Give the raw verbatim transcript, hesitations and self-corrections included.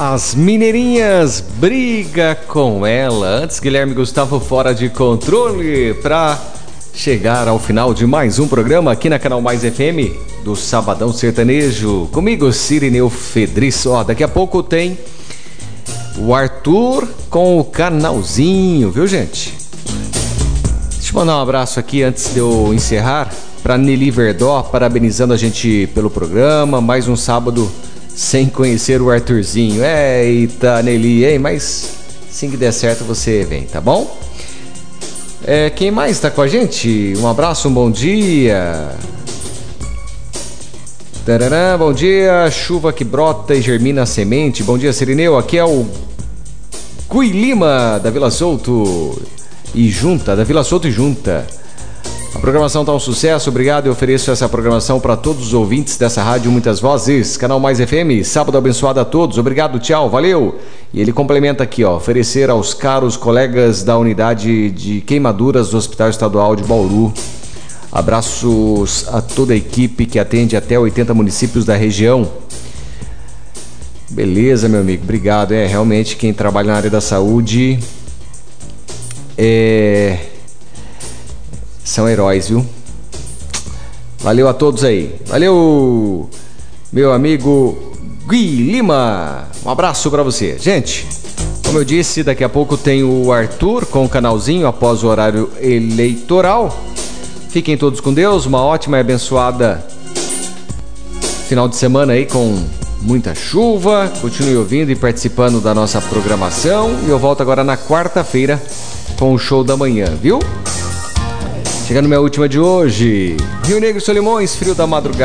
As mineirinhas briga com ela. Antes, Guilherme Gustavo fora de controle para chegar ao final de mais um programa aqui na Canal Mais F M do Sabadão Sertanejo. Comigo, Cirineu Fedriço. Ó, daqui a pouco tem o Arthur com o canalzinho, viu, gente? Deixa eu mandar um abraço aqui antes de eu encerrar para Nelly Verdó, parabenizando a gente pelo programa. Mais um sábado sem conhecer o Arthurzinho. Eita, Nelly, hein? Mas assim que der certo você vem, tá bom? É, quem mais tá com a gente? Um abraço, um bom dia. Tarará, bom dia, chuva que brota e germina a semente. Bom dia, Cirineu. Aqui é o Gui Lima, da Vila Souto e Junta, da Vila Souto e Junta. A programação tá um sucesso, obrigado. Eu ofereço essa programação para todos os ouvintes dessa rádio Muitas Vozes, Canal Mais F M, sábado abençoado a todos, obrigado, tchau, valeu. E ele complementa aqui, ó, oferecer aos caros colegas da unidade de queimaduras do Hospital Estadual de Bauru. Abraços a toda a equipe que atende até oitenta municípios da região. Beleza, meu amigo, obrigado. É, realmente quem trabalha na área da saúde é... são heróis, viu? Valeu a todos aí. Valeu, meu amigo Gui Lima. Um abraço pra você. Gente, como eu disse, daqui a pouco tem o Arthur com o canalzinho após o horário eleitoral. Fiquem todos com Deus. Uma ótima e abençoada final de semana aí com muita chuva. Continue ouvindo e participando da nossa programação. E eu volto agora na quarta-feira com o show da manhã, viu? Chegando minha última de hoje. Rio Negro e Solimões, frio da madrugada.